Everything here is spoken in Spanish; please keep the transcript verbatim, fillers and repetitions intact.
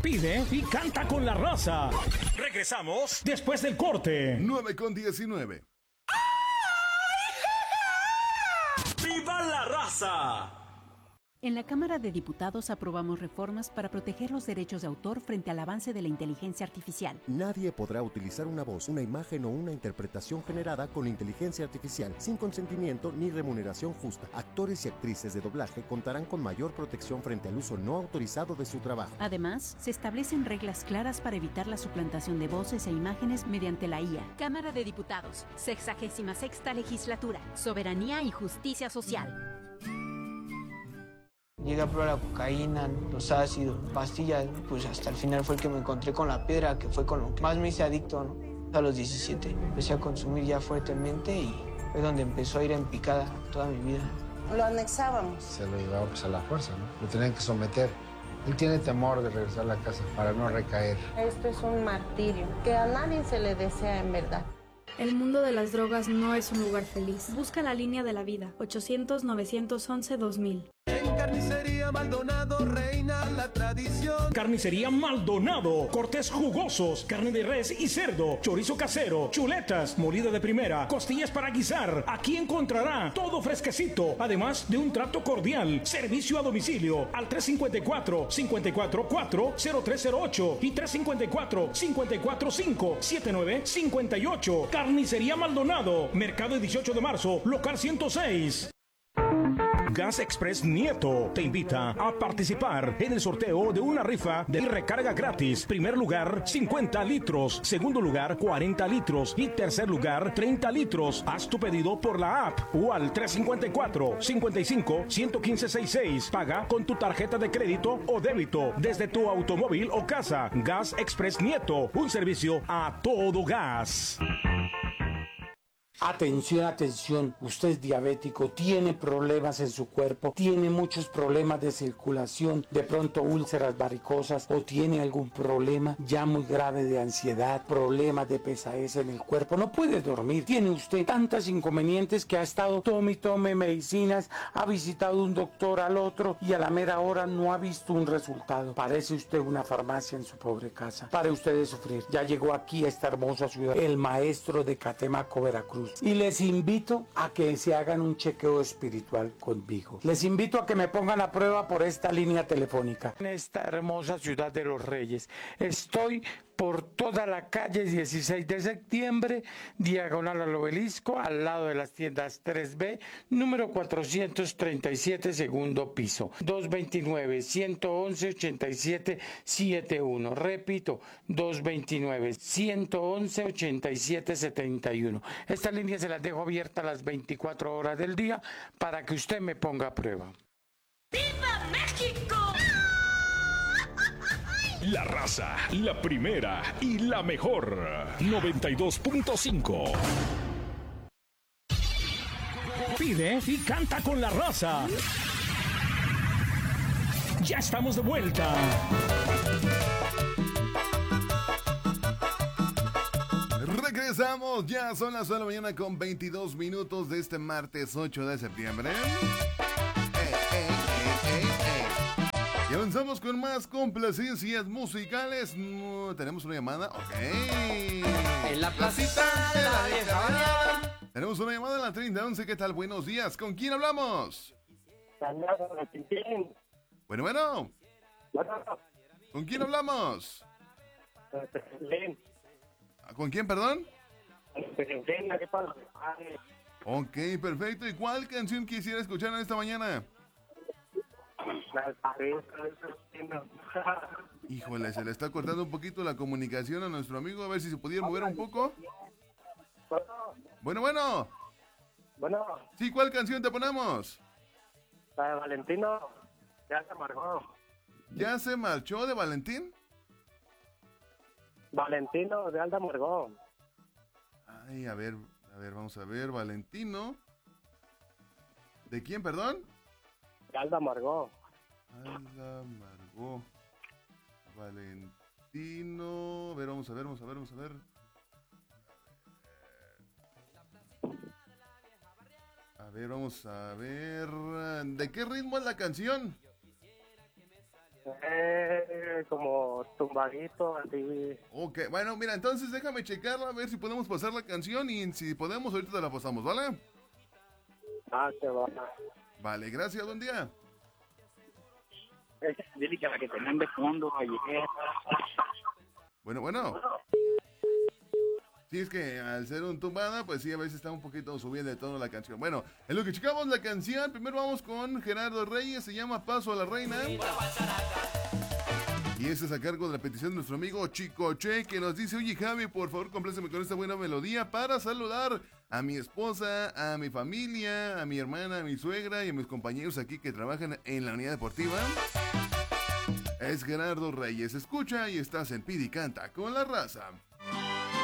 Pide y canta con la raza. Regresamos después del corte. nueve con diecinueve. ¡Viva la raza! En la Cámara de Diputados aprobamos reformas para proteger los derechos de autor frente al avance de la inteligencia artificial. Nadie podrá utilizar una voz, una imagen o una interpretación generada con inteligencia artificial sin consentimiento ni remuneración justa. Actores y actrices de doblaje contarán con mayor protección frente al uso no autorizado de su trabajo. Además, se establecen reglas claras para evitar la suplantación de voces e imágenes mediante la I A. Cámara de Diputados, sexagésima sexta legislatura, soberanía y justicia social. Llegué a probar la cocaína, los ácidos, pastillas, pues hasta el final fue el que me encontré con la piedra, que fue con lo que más me hice adicto, ¿no? A los diecisiete empecé a consumir ya fuertemente y fue donde empezó a ir en picada toda mi vida. Lo anexábamos. Se lo llevaba pues a la fuerza, ¿no? Lo tenían que someter. Él tiene temor de regresar a la casa para no recaer. Esto es un martirio que a nadie se le desea en verdad. El mundo de las drogas no es un lugar feliz. Busca la línea de la vida. ochocientos, novecientos once, dos mil. En Carnicería Maldonado reina la tradición. Carnicería Maldonado. Cortes jugosos, carne de res y cerdo, chorizo casero, chuletas, molida de primera, costillas para guisar. Aquí encontrará todo fresquecito, además de un trato cordial. Servicio a domicilio al tres cinco cuatro, cinco cuatro cuatro, cero tres cero ocho y tres cinco cuatro, cinco cuatro cinco, siete nueve cinco ocho. Carnicería Maldonado, Mercado dieciocho de marzo, local ciento seis. Gas Express Nieto te invita a participar en el sorteo de una rifa de recarga gratis. Primer lugar, cincuenta litros. Segundo lugar, cuarenta litros. Y tercer lugar, treinta litros. Haz tu pedido por la app o al tres cinco cuatro, cinco cinco, uno uno cinco sesenta y seis. Paga con tu tarjeta de crédito o débito desde tu automóvil o casa. Gas Express Nieto, un servicio a todo gas. Atención, atención, usted es diabético, tiene problemas en su cuerpo, tiene muchos problemas de circulación, de pronto úlceras varicosas o tiene algún problema ya muy grave de ansiedad, problemas de pesadez en el cuerpo, no puede dormir, tiene usted tantos inconvenientes que ha estado tome y tome medicinas, ha visitado un doctor al otro y a la mera hora no ha visto un resultado. Parece usted una farmacia en su pobre casa. Pare usted de sufrir, ya llegó aquí a esta hermosa ciudad el maestro de Catemaco, Veracruz. Y les invito a que se hagan un chequeo espiritual conmigo. Les invito a que me pongan a prueba por esta línea telefónica. En esta hermosa ciudad de los Reyes. Estoy por toda la calle dieciséis de septiembre, diagonal al Obelisco, al lado de las tiendas tres B, número cuatrocientos treinta y siete, segundo piso, dos dos nueve, uno uno uno, ocho siete siete uno. Repito, dos dos nueve, uno uno uno, ocho siete siete uno. Esta línea se las dejo abierta a las veinticuatro horas del día para que usted me ponga a prueba. ¡Viva México! La raza, la primera y la mejor. noventa y dos punto cinco. Pide y canta con la raza. Ya estamos de vuelta. Regresamos, ya son las nueve de la mañana con veintidós minutos de este martes ocho de septiembre. Ey, ey, ey, ey, ey. Y avanzamos con más complacencias musicales. No, tenemos una llamada, ok. En la placita de la vieja bañada. Tenemos una llamada en la treinta once, ¿qué tal? Buenos días, ¿con quién hablamos? Bueno, bueno. ¿Con quién hablamos? ¿Con quién, perdón? Ok, perfecto. ¿Y cuál canción quisiera escuchar en esta mañana? Híjole, se le está cortando un poquito la comunicación a nuestro amigo. A ver si se pudiera mover un poco. Bueno, bueno. Bueno. Sí, ¿cuál canción te ponemos? La de Valentino. Ya se marchó. ¿Ya se marchó de Valentín? Valentino de Alda Margó. Ay, a ver, a ver, vamos a ver, Valentino. ¿De quién, perdón? De Alda Margó. Alda Margó. Valentino. A ver, vamos a ver, vamos a ver, vamos a ver. A ver, vamos a ver. ¿De qué ritmo es la canción? Eh, sé, como tumbadito, así. Ok, bueno, mira, entonces déjame checarla a ver si podemos pasar la canción y si podemos ahorita te la pasamos, ¿vale? Ah, se va. Vale, gracias, buen día. Dile que la que tenían de fondo ayer. Bueno, bueno. Sí, es que al ser un tumbada, pues sí, a veces está un poquito subida de tono la canción. Bueno, en lo que checamos la canción, primero vamos con Gerardo Reyes, se llama Paso a la Reina. Y este es a cargo de la petición de nuestro amigo Chico Che, que nos dice, oye Javi, por favor, compléceme con esta buena melodía para saludar a mi esposa, a mi familia, a mi hermana, a mi suegra y a mis compañeros aquí que trabajan en la unidad deportiva. Es Gerardo Reyes, escucha y estás en Pidi Canta con la raza.